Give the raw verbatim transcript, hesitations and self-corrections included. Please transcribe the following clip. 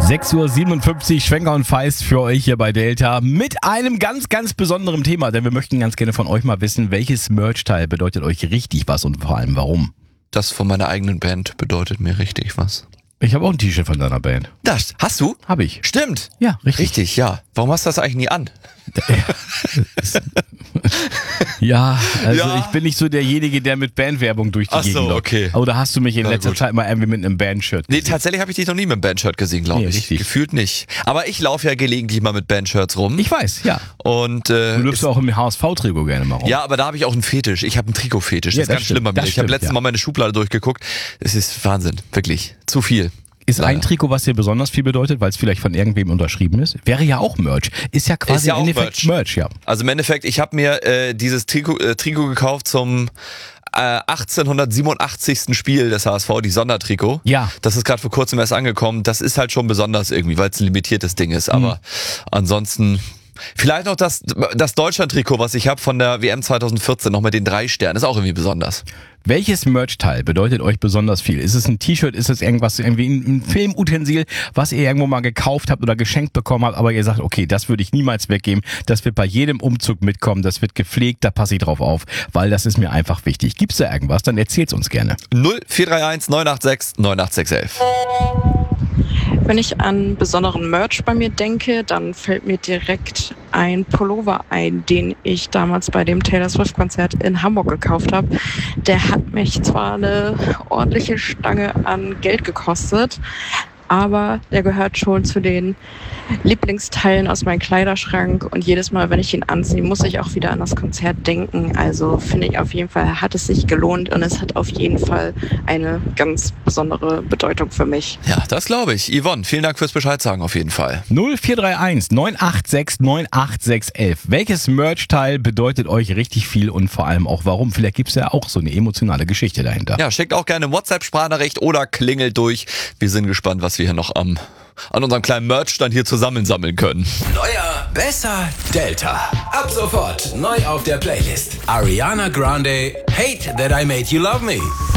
sechs Uhr siebenundfünfzig, Schwenker und Feist für euch hier bei Delta mit einem ganz, ganz besonderen Thema, denn wir möchten ganz gerne von euch mal wissen, welches Merch-Teil bedeutet euch richtig was und vor allem warum? Das von meiner eigenen Band bedeutet mir richtig was. Ich habe auch ein T-Shirt von deiner Band. Das hast du? Habe ich. Stimmt. Ja, richtig. Richtig, ja. Warum hast du das eigentlich nie an? Ja, also Ja. ich bin nicht so derjenige, der mit Bandwerbung durch die Ach so, Gegend läuft. okay. Oder hast du mich in Na letzter gut. Zeit mal irgendwie mit einem Bandshirt Nee, gesehen? tatsächlich habe ich dich noch nie mit einem Bandshirt gesehen, glaube Nee, ich. richtig. Gefühlt nicht. Aber ich laufe ja gelegentlich mal mit Bandshirts rum. Ich weiß, ja. Und äh, Du läufst auch im H S V-Trikot gerne mal rum. ja, aber da habe ich auch einen Fetisch. Ich habe einen Trikot-Fetisch. Ja, Das ist das ganz schlimm bei stimmt, mir. das Ich habe stimmt, letztes ja. Mal meine Schublade durchgeguckt. Es ist Wahnsinn, wirklich. Zu viel. Ist ein Leider. Trikot, was dir besonders viel bedeutet, weil es vielleicht von irgendwem unterschrieben ist? Wäre ja auch Merch. Ist ja quasi Ist ja im auch Endeffekt Merch. Merch, ja. Also im Endeffekt, ich habe mir äh, dieses Trikot, äh, Trikot gekauft zum äh, achtzehnhundertsiebenundachtzigsten Spiel des H S V, die Sondertrikot. Ja. Das ist gerade vor kurzem erst angekommen. Das ist halt schon besonders irgendwie, weil es ein limitiertes Ding ist. Aber ansonsten... Vielleicht noch das, das Deutschland-Trikot, was ich habe von der W M zweitausendvierzehn, noch mit den drei Sternen. Ist auch irgendwie besonders. Welches Merch-Teil bedeutet euch besonders viel? Ist es ein T-Shirt, ist es irgendwas, irgendwie ein, ein Filmutensil, was ihr irgendwo mal gekauft habt oder geschenkt bekommen habt, aber ihr sagt, okay, das würde ich niemals weggeben, das wird bei jedem Umzug mitkommen, das wird gepflegt, da passe ich drauf auf, weil das ist mir einfach wichtig. Gibt's da irgendwas? Dann erzählt's uns gerne. null vier drei eins neun acht sechs neun acht sechs eins eins. Wenn ich an besonderen Merch bei mir denke, dann fällt mir direkt ein Pullover ein, den ich damals bei dem Taylor Swift-Konzert in Hamburg gekauft habe. Der hat mich zwar eine ordentliche Stange an Geld gekostet, aber der gehört schon zu den Lieblingsteilen aus meinem Kleiderschrank und jedes Mal, wenn ich ihn anziehe, muss ich auch wieder an das Konzert denken. Also finde ich auf jeden Fall, hat es sich gelohnt und es hat auf jeden Fall eine ganz besondere Bedeutung für mich. Ja, das glaube ich. Yvonne, vielen Dank fürs Bescheid sagen auf jeden Fall. null vier drei eins neun acht sechs neun acht sechs eins eins. Welches Merch-Teil bedeutet euch richtig viel und vor allem auch warum? Vielleicht gibt's ja auch so eine emotionale Geschichte dahinter. Ja, schickt auch gerne WhatsApp-Sprachnachricht oder klingelt durch. Wir sind gespannt, was wir hier noch am, an unserem kleinen Merchstand hier zusammen sammeln können. Neuer, besser, Delta. Ab sofort neu auf der Playlist. Ariana Grande, Hate That I Made You Love Me.